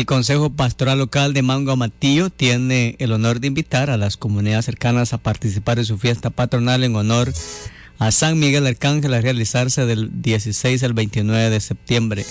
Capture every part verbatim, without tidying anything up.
El Consejo Pastoral Local de Mango Amatillo tiene el honor de invitar a las comunidades cercanas a participar en su fiesta patronal en honor a San Miguel Arcángel, a realizarse del dieciséis al veintinueve de septiembre.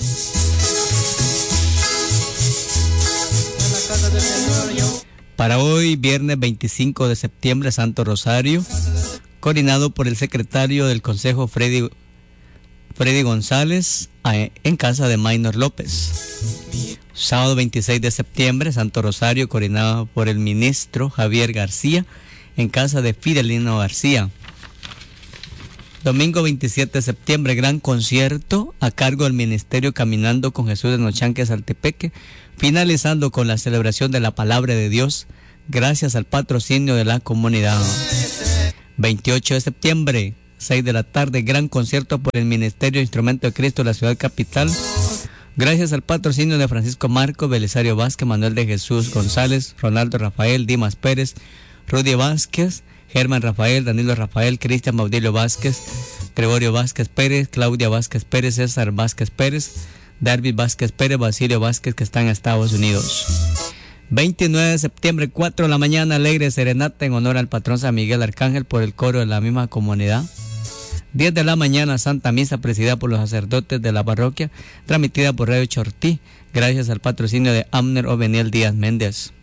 Para hoy, viernes veinticinco de septiembre, Santo Rosario, coordinado por el secretario del Consejo, Freddy, Freddy González, en casa de Maynor López. Sábado veintiséis de septiembre, Santo Rosario, coordinado por el ministro Javier García, en casa de Fidelino García. Domingo veintisiete de septiembre, gran concierto a cargo del Ministerio Caminando con Jesús de Nochanque, Saltepeque, finalizando con la celebración de la Palabra de Dios, gracias al patrocinio de la comunidad. veintiocho de septiembre, seis de la tarde, gran concierto por el Ministerio Instrumento de Cristo de la Ciudad Capital, gracias al patrocinio de Francisco Marco, Belisario Vázquez, Manuel de Jesús González, Ronaldo Rafael, Dimas Pérez, Rudy Vázquez, Germán Rafael, Danilo Rafael, Cristian Baudilio Vázquez, Gregorio Vázquez Pérez, Claudia Vázquez Pérez, César Vázquez Pérez, David Vázquez Pérez, Basilio Vázquez, que están en Estados Unidos. veintinueve de septiembre, cuatro de la mañana, alegre serenata en honor al patrón San Miguel Arcángel por el coro de la misma comunidad. diez de la mañana, Santa Misa presidida por los sacerdotes de la parroquia, transmitida por Radio Chortí, gracias al patrocinio de Amner Oveniel Díaz Méndez.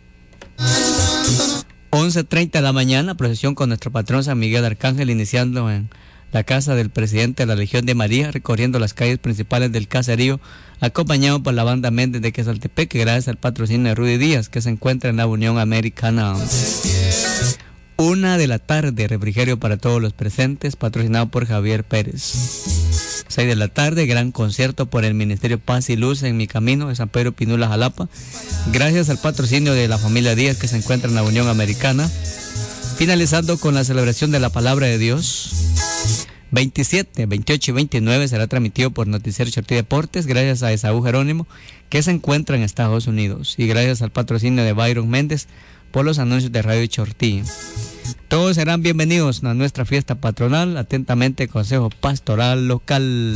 once treinta de la mañana, procesión con nuestro patrón San Miguel Arcángel, iniciando en la casa del presidente de la Legión de María, recorriendo las calles principales del caserío, acompañado por la banda Méndez de Quesaltepeque, gracias al patrocinio de Rudy Díaz, que se encuentra en la Unión Americana. Una de la tarde, refrigerio para todos los presentes, patrocinado por Javier Pérez. seis de la tarde, gran concierto por el Ministerio Paz y Luz en Mi Camino de San Pedro Pinula, Jalapa, gracias al patrocinio de la familia Díaz, que se encuentra en la Unión Americana, finalizando con la celebración de la Palabra de Dios. veintisiete, veintiocho y veintinueve será transmitido por Noticiero Chortí Deportes, gracias a Esaú Jerónimo, que se encuentra en Estados Unidos, y gracias al patrocinio de Byron Méndez por los anuncios de Radio Chortí. Todos serán bienvenidos a nuestra fiesta patronal. Atentamente, Consejo Pastoral Local.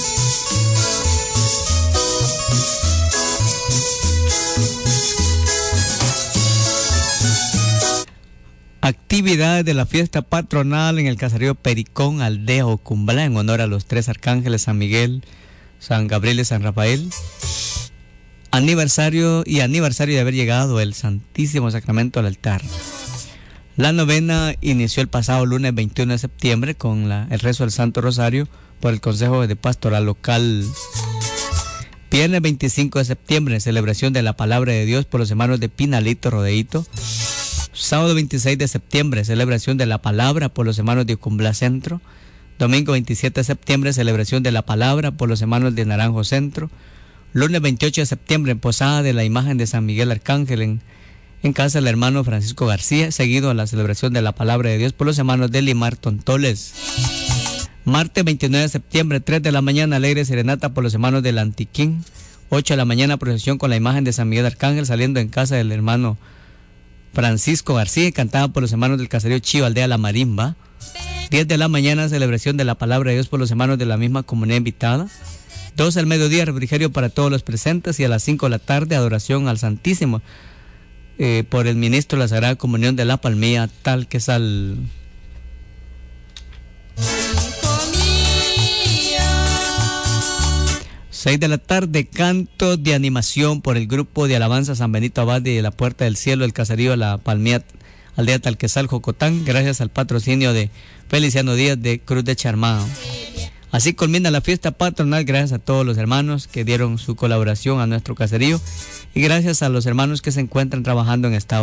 Actividades de la fiesta patronal en el caserío Pericón, aldea Ocumbala, en honor a los tres arcángeles, San Miguel, San Gabriel y San Rafael. Aniversario y aniversario de haber llegado el Santísimo Sacramento al altar. La novena inició el pasado lunes veintiuno de septiembre con la, el rezo del Santo Rosario por el Consejo de Pastoral Local. Viernes veinticinco de septiembre, celebración de la Palabra de Dios por los hermanos de Pinalito, Rodeíto. Sábado veintiséis de septiembre, celebración de la Palabra por los hermanos de Ucumbla Centro. Domingo veintisiete de septiembre, celebración de la Palabra por los hermanos de Naranjo Centro. Lunes veintiocho de septiembre, posada de la imagen de San Miguel Arcángel en, en casa del hermano Francisco García, seguido a la celebración de la Palabra de Dios por los hermanos de Limar Tontoles. Martes veintinueve de septiembre, tres de la mañana, alegre serenata por los hermanos del Antiquín. ocho de la mañana, procesión con la imagen de San Miguel Arcángel saliendo en casa del hermano Francisco García, cantada por los hermanos del caserío Chivo, aldea La Marimba. diez de la mañana, celebración de la Palabra de Dios por los hermanos de la misma comunidad invitada. doce al mediodía, refrigerio para todos los presentes, y a las cinco de la tarde, adoración al Santísimo eh, por el ministro de la Sagrada Comunión de La Palmilla, tal que sal. seis de la tarde, canto de animación por el grupo de alabanza San Benito Abad de la Puerta del Cielo, el caserío de La Palmilla, aldea Talquesal, Jocotán, gracias al patrocinio de Feliciano Díaz de Cruz de Charmado. Así culmina la fiesta patronal, gracias a todos los hermanos que dieron su colaboración a nuestro caserío y gracias a los hermanos que se encuentran trabajando en Estados